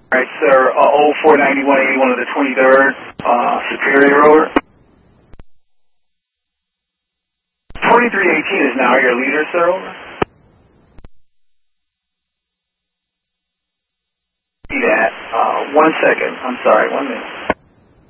All right, sir. 049181 of the 23rd, Superior, over. 2318 is now your leader, sir, over. See that. 1 second. I'm sorry, 1 minute.